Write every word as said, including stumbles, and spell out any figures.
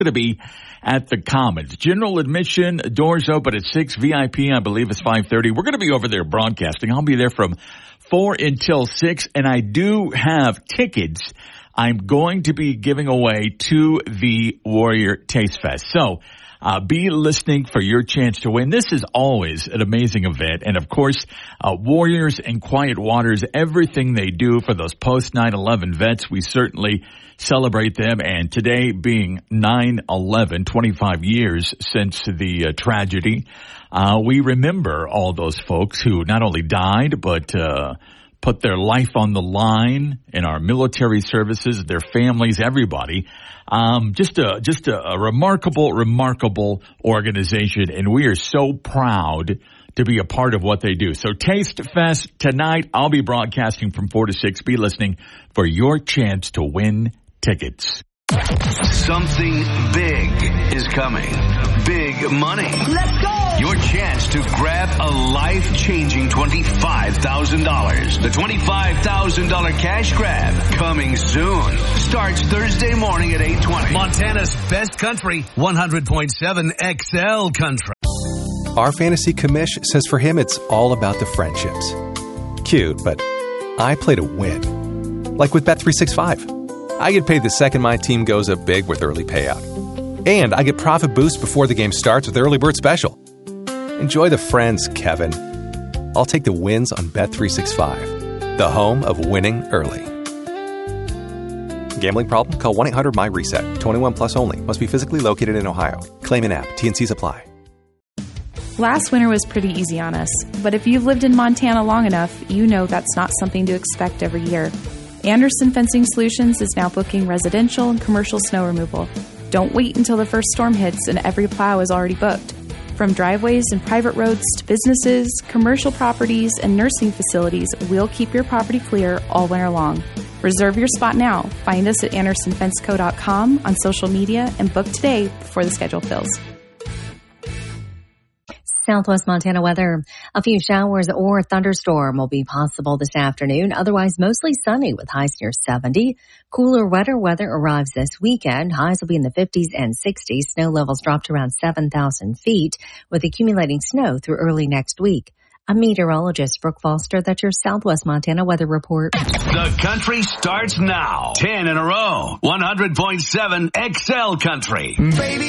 going to be at the Commons. General admission, doors open at six. V I P, I believe, is five thirty. We're going to be over there broadcasting. I'll be there from four until six, and I do have tickets I'm going to be giving away to the Warrior Taste Fest. So uh, be listening for your chance to win. This is always an amazing event. And, of course, uh, Warriors and Quiet Waters, everything they do for those post nine eleven vets, we certainly celebrate them. And today being nine eleven, twenty-five years since the uh, tragedy, uh, we remember all those folks who not only died, but uh put their life on the line in our military services, their families, everybody. Um, just a, just a, a remarkable, remarkable organization. And we are so proud to be a part of what they do. So Taste Fest tonight. I'll be broadcasting from four to six. Be listening for your chance to win tickets. Something big is coming. Big money. Let's go! Your chance to grab a life-changing twenty-five thousand dollars. The twenty-five thousand dollars cash grab coming soon. Starts Thursday morning at eight twenty. Montana's best country, one hundred point seven X L Country. Our fantasy commish says for him it's all about the friendships. Cute, but I play to win. Like with Bet three sixty-five. I get paid the second my team goes up big with early payout. And I get profit boost before the game starts with Early Bird Special. Enjoy the friends, Kevin. I'll take the wins on Bet three sixty-five, the home of winning early. Gambling problem? Call one eight hundred M Y reset. twenty-one plus only. Must be physically located in Ohio. Claim in app. T and C's apply. Last winter was pretty easy on us, but if you've lived in Montana long enough, you know that's not something to expect every year. Anderson Fencing Solutions is now booking residential and commercial snow removal. Don't wait until the first storm hits and every plow is already booked. From driveways and private roads to businesses, commercial properties, and nursing facilities, we'll keep your property clear all winter long. Reserve your spot now. Find us at anderson fence co dot com on social media and book today before the schedule fills. Southwest Montana weather. A few showers or thunderstorm will be possible this afternoon. Otherwise, mostly sunny with highs near seventy. Cooler, wetter weather arrives this weekend. Highs will be in the fifties and sixties. Snow levels drop to around seven thousand feet with accumulating snow through early next week. I'm meteorologist Brooke Foster. That's your Southwest Montana weather report. The country starts now. ten in a row. one hundred point seven X L Country. Baby,